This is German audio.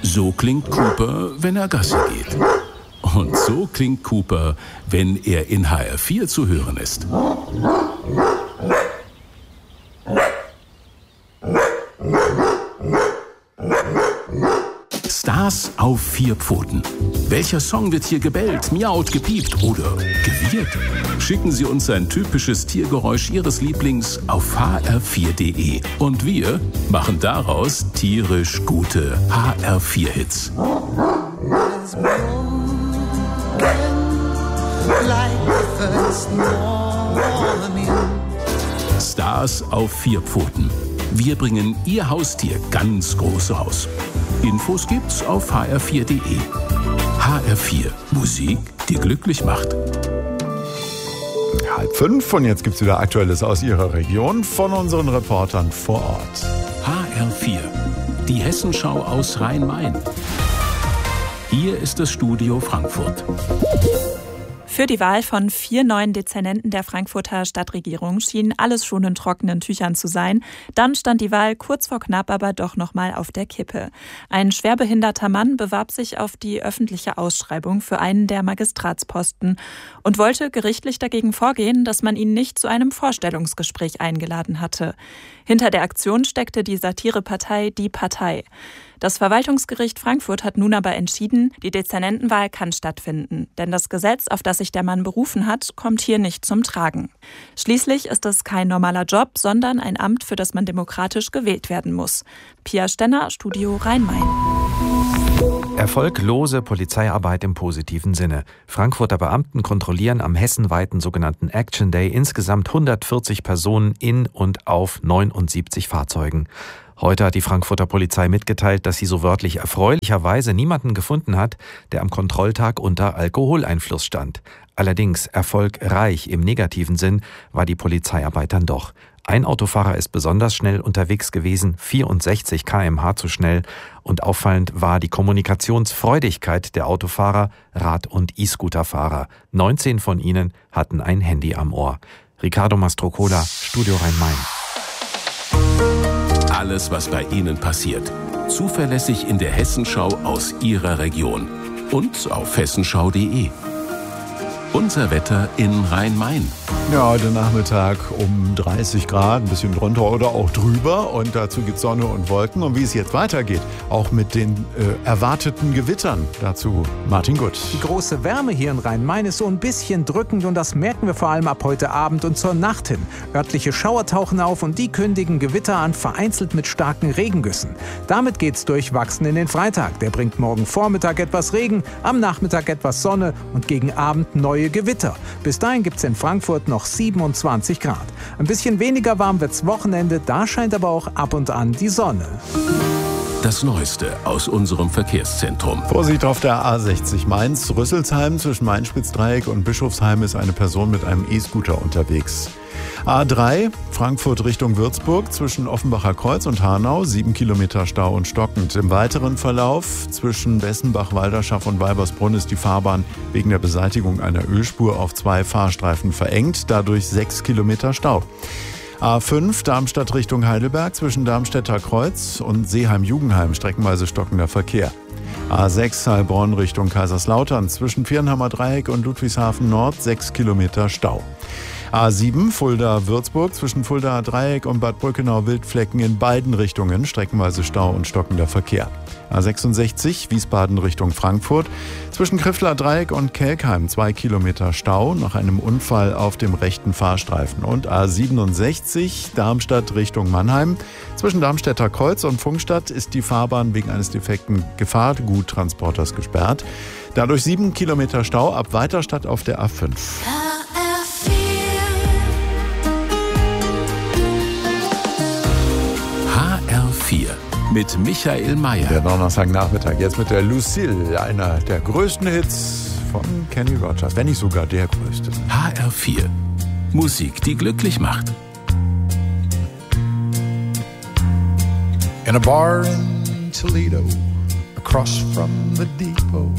So klingt Cooper, wenn er Gassi geht. Und so klingt Cooper, wenn er in HR4 zu hören ist. Stars auf 4 Pfoten. Welcher Song wird hier gebellt, miaut, gepiept oder gewirrt? Schicken Sie uns ein typisches Tiergeräusch Ihres Lieblings auf hr4.de. Und wir machen daraus tierisch gute HR4-Hits. Stars auf 4 Pfoten. Wir bringen Ihr Haustier ganz groß raus. Infos gibt's auf hr4.de. HR4, Musik, die glücklich macht. 4:30 und jetzt gibt's wieder Aktuelles aus Ihrer Region von unseren Reportern vor Ort. HR4, die Hessenschau aus Rhein-Main. Hier ist das Studio Frankfurt. Für die Wahl von 4 neuen Dezernenten der Frankfurter Stadtregierung schien alles schon in trockenen Tüchern zu sein. Dann stand die Wahl kurz vor knapp aber doch nochmal auf der Kippe. Ein schwerbehinderter Mann bewarb sich auf die öffentliche Ausschreibung für einen der Magistratsposten und wollte gerichtlich dagegen vorgehen, dass man ihn nicht zu einem Vorstellungsgespräch eingeladen hatte. Hinter der Aktion steckte die Satirepartei Die Partei. Das Verwaltungsgericht Frankfurt hat nun aber entschieden, die Dezernentenwahl kann stattfinden. Denn das Gesetz, auf das sich der Mann berufen hat, kommt hier nicht zum Tragen. Schließlich ist es kein normaler Job, sondern ein Amt, für das man demokratisch gewählt werden muss. Pia Stenner, Studio Rhein-Main. Erfolglose Polizeiarbeit im positiven Sinne. Frankfurter Beamten kontrollieren am hessenweiten sogenannten Action Day insgesamt 140 Personen in und auf 79 Fahrzeugen. Heute hat die Frankfurter Polizei mitgeteilt, dass sie so wörtlich erfreulicherweise niemanden gefunden hat, der am Kontrolltag unter Alkoholeinfluss stand. Allerdings erfolgreich im negativen Sinn war die Polizeiarbeit dann doch. Ein Autofahrer ist besonders schnell unterwegs gewesen, 64 km/h zu schnell. Und auffallend war die Kommunikationsfreudigkeit der Autofahrer, Rad- und E-Scooter-Fahrer. 19 von ihnen hatten ein Handy am Ohr. Ricardo Mastrocola, Studio Rhein-Main. Alles, was bei Ihnen passiert. Zuverlässig in der Hessenschau aus Ihrer Region. Und auf hessenschau.de. Unser Wetter in Rhein-Main. Ja, heute Nachmittag um 30 Grad, ein bisschen drunter oder auch drüber. Und dazu gibt es Sonne und Wolken. Und wie es jetzt weitergeht, auch mit den erwarteten Gewittern. Dazu Martin Gutt. Die große Wärme hier in Rhein-Main ist so ein bisschen drückend. Und das merken wir vor allem ab heute Abend und zur Nacht hin. Örtliche Schauer tauchen auf und die kündigen Gewitter an, vereinzelt mit starken Regengüssen. Damit geht's durchwachsen in den Freitag. Der bringt morgen Vormittag etwas Regen, am Nachmittag etwas Sonne und gegen Abend neue Gewitter. Bis dahin gibt's in Frankfurt noch 27 Grad. Ein bisschen weniger warm wird's Wochenende, da scheint aber auch ab und an die Sonne. Das Neueste aus unserem Verkehrszentrum. Vorsicht auf der A60 Mainz-Rüsselsheim. Zwischen Main-Spitz-Dreieck und Bischofsheim ist eine Person mit einem E-Scooter unterwegs. A3 Frankfurt Richtung Würzburg zwischen Offenbacher Kreuz und Hanau 7 Kilometer Stau und stockend. Im weiteren Verlauf zwischen Wessenbach, Walderschaff und Weibersbrunn ist die Fahrbahn wegen der Beseitigung einer Ölspur auf 2 Fahrstreifen verengt, dadurch 6 Kilometer Stau. A5 Darmstadt Richtung Heidelberg zwischen Darmstädter Kreuz und Seeheim-Jugendheim streckenweise stockender Verkehr. A6 Heilbronn Richtung Kaiserslautern zwischen Viernhammer Dreieck und Ludwigshafen Nord 6 Kilometer Stau. A7 Fulda-Würzburg zwischen Fuldaer Dreieck und Bad Brückenau-Wildflecken in beiden Richtungen streckenweise Stau und stockender Verkehr. A66 Wiesbaden Richtung Frankfurt zwischen Kriffler Dreieck und Kelkheim 2 Kilometer Stau nach einem Unfall auf dem rechten Fahrstreifen. Und A67 Darmstadt Richtung Mannheim zwischen Darmstädter Kreuz und Pfungstadt ist die Fahrbahn wegen eines defekten Gefahrguttransporters gesperrt. Dadurch 7 Kilometer Stau ab Weiterstadt auf der A5. HR4 mit Michael Mayer. Der Donnerstagnachmittag jetzt mit der Lucille, einer der größten Hits von Kenny Rogers, wenn nicht sogar der größte. HR4, Musik, die glücklich macht. In a bar in Toledo, across from the depot,